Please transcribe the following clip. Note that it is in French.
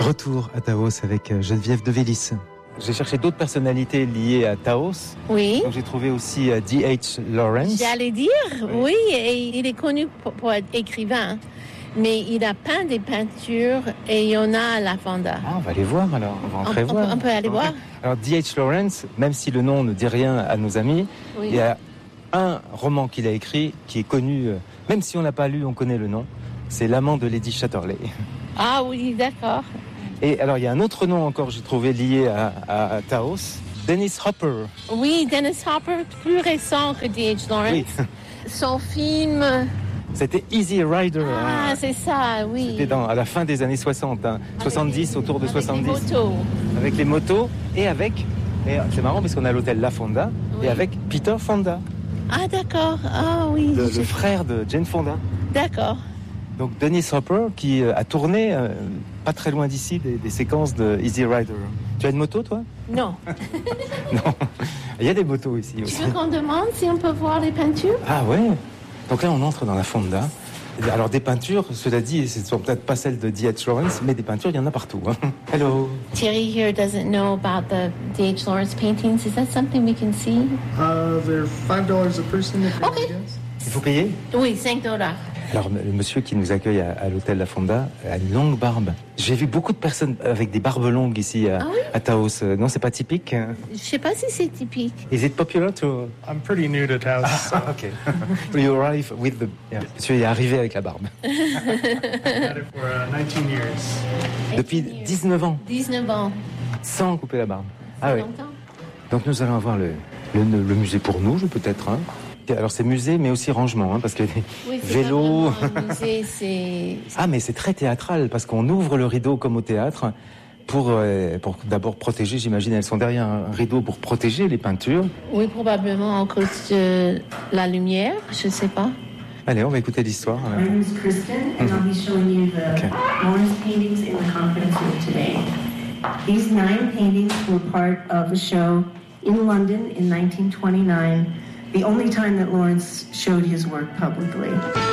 Retour à Taos avec Geneviève de Vélis. J'ai cherché d'autres personnalités liées à Taos. Oui. Donc j'ai trouvé aussi D.H. Lawrence. J'allais dire, oui, et il est connu pour être écrivain. Mais il a peint des peintures et il y en a à la Fonda. Ah, on va aller voir alors, on va entrer voir. On peut aller voir. Alors D.H. Lawrence, même si le nom ne dit rien à nos amis, oui. Il y a un roman qu'il a écrit qui est connu, même si on n'a pas lu, on connaît le nom. C'est L'amant de Lady Chatterley. Ah oui, d'accord. Et alors il y a un autre nom encore que j'ai trouvé lié à Taos, Dennis Hopper. Oui, Dennis Hopper, plus récent que D.H. Lawrence. Oui. Son film... C'était Easy Rider. Ah, c'est ça, oui. C'était à la fin des années 60, 70, autour de 70. Avec les motos. Avec les motos et c'est marrant parce qu'on a l'hôtel La Fonda, oui. Et avec Peter Fonda. Ah, d'accord. Ah, oui. Le frère de Jane Fonda. D'accord. Donc Dennis Hopper qui a tourné pas très loin d'ici des séquences de Easy Rider. Tu as une moto, toi? Non. Non. Il y a des motos ici aussi. Tu veux qu'on demande si on peut voir les peintures? Ah ouais. Donc là, on entre dans la Fonda. Alors des peintures, cela dit, ce ne sont peut-être pas celles de D.H. Lawrence, mais des peintures, il y en a partout. Hello. Thierry here doesn't know about the D.H. Lawrence paintings. Is that something we can see? They're $5 a person. Okay. Il faut payer? Oui, $5. Alors, le monsieur qui nous accueille à l'hôtel La Fonda a une longue barbe. J'ai vu beaucoup de personnes avec des barbes longues ici à Taos. Non, c'est pas typique? Je sais pas si c'est typique. Is it popular to... I'm pretty new to Taos. Ah, okay. You arrive with the... Yeah. Monsieur est arrivé avec la barbe. I've had it for 19 years. Depuis 19 ans. 19 ans. Sans couper la barbe. Ah oui. Longtemps. Donc nous allons avoir le musée pour nous, peut-être. Hein. Alors c'est musée, mais aussi rangement, hein, parce que oui, vélo. Un musée, c'est... Ah, mais c'est très théâtral, parce qu'on ouvre le rideau comme au théâtre pour d'abord protéger. J'imagine, elles sont derrière un rideau pour protéger les peintures. Oui, probablement en cause de la lumière, je sais pas. Allez, on va écouter l'histoire. My name is Kristen, and I'll be showing you the Lawrence paintings in the conference room today. These 9 paintings were part of a show in London in 1929. The only time that Lawrence showed his work publicly.